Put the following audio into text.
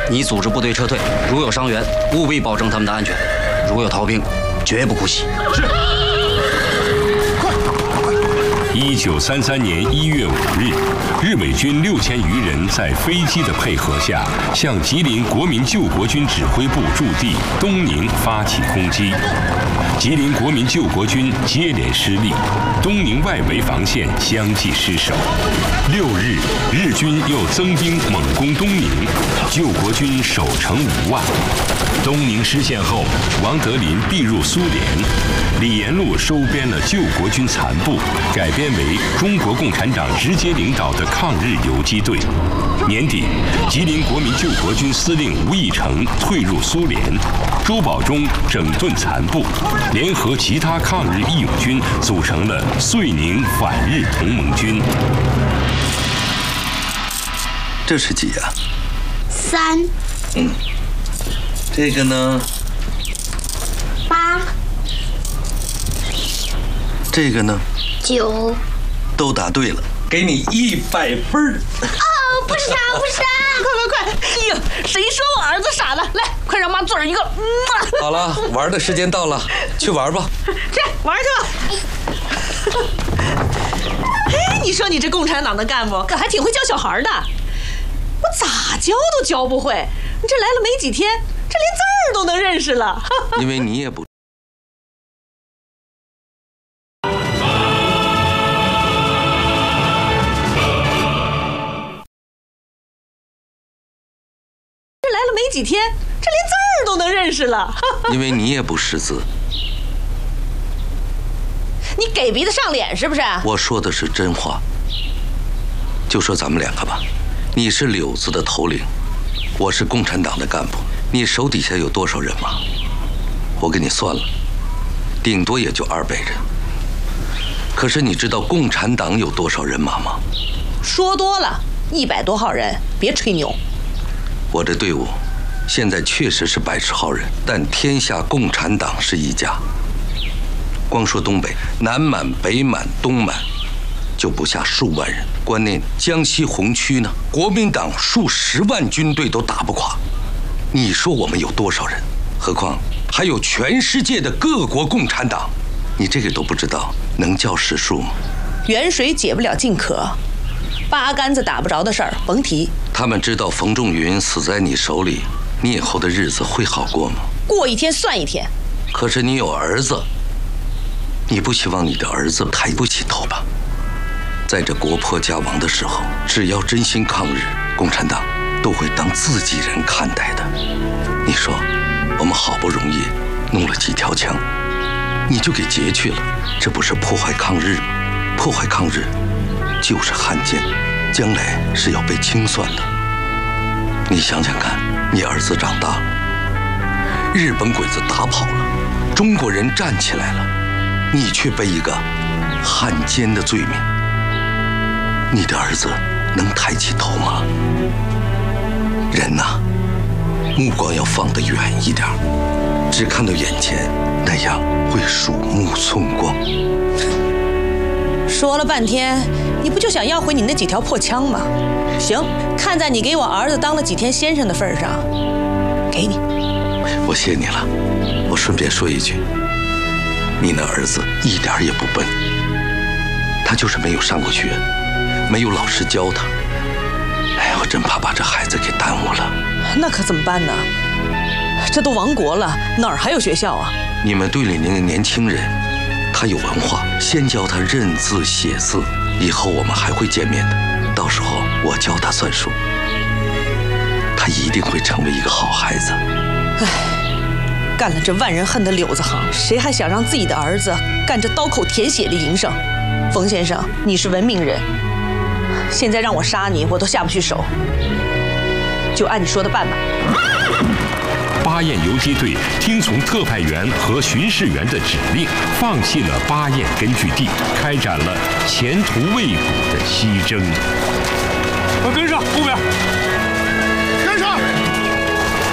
你组织部队撤退，如有伤员，务必保证他们的安全；如有逃兵，绝不姑息。 是。1933年1月5日，日伪军6000余人在飞机的配合下，向吉林国民救国军指挥部驻地东宁发起攻击。吉林国民救国军接连失利，东宁外围防线相继失守。6日，日军又增兵猛攻东宁，救国军守城5万。东宁失陷后，王德林避入苏联，李延禄收编了救国军残部，改编为中国共产党直接领导的抗日游击队。年底，吉林国民救国军司令吴义成退入苏联，周保中整顿残部，联合其他抗日义勇军，组成了遂宁反日同盟军。 这是几呀 ？3。 这个呢 ？8。 这个呢 ？9。 都答对了，给你100分。 不傻， 快！哎呀，谁说我儿子傻了？来，快让妈做上一个。 好了，玩的时间到了，去玩吧。 去玩去吧。哎，你说你这共产党的干部可还挺会教小孩的，我咋教都教不会。你这来了没几天，这连字儿都能认识了。 因为你也不。 来了没几天，这连字儿都能认识了。 因为你也不识字。 你给鼻子上脸是不是？ 我说的是真话。就说咱们2个吧，你是柳子的头领，我是共产党的干部，你手底下有多少人马？我给你算了，顶多也就200人。可是你知道共产党有多少人马吗？ 说多了，100多号人，别吹牛。 我这队伍现在确实是110号人，但天下共产党是一家。光说东北，南满、北满、东满，就不下数万人。关内江西红区呢，国民党数10万军队都打不垮。你说我们有多少人？何况还有全世界的各国共产党，你这个都不知道，能叫实数吗？ 远水解不了近渴。8竿子打不着的事儿，甭提。 他们知道冯仲云死在你手里，你以后的日子会好过吗？ 过一天算一天。 可是你有儿子，你不希望你的儿子抬不起头吧？在这国破家亡的时候，只要真心抗日，共产党都会当自己人看待的。你说，我们好不容易弄了几条枪，你就给劫去了，这不是破坏抗日吗？破坏抗日就是汉奸，将来是要被清算的。你想想看，你儿子长大了，日本鬼子打跑了，中国人站起来了，你却背一个汉奸的罪名，你的儿子能抬起头吗？人呐，目光要放得远一点，只看到眼前，那样会鼠目寸光。 说了半天，你不就想要回你那几条破枪吗？行，看在你给我儿子当了几天先生的份上，给你。 我谢你了。我顺便说一句，你那儿子一点也不笨，他就是没有上过学，没有老师教他。哎呀，我真怕把这孩子给耽误了。 那可怎么办呢？这都亡国了，哪儿还有学校啊？ 你们队里那个年轻人，他有文化，先教他认字写字，以后我们还会见面的，到时候我教他算数，他一定会成为一个好孩子。 唉，干了这万人恨的柳子行，谁还想让自己的儿子干这刀口舔血的营生？冯先生，你是文明人，现在让我杀你，我都下不去手，就按你说的办吧。 巴彦游击队听从特派员和巡视员的指令，放弃了巴彦根据地，开展了前途未卜的西征。 快跟上，后面！